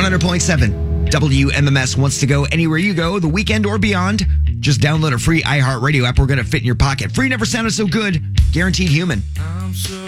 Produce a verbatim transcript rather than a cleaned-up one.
hundred point seven W M M S wants to go anywhere you go, the weekend or beyond. Just download a free iHeartRadio app. We're going to fit in your pocket. Free never sounded so good. Guaranteed human.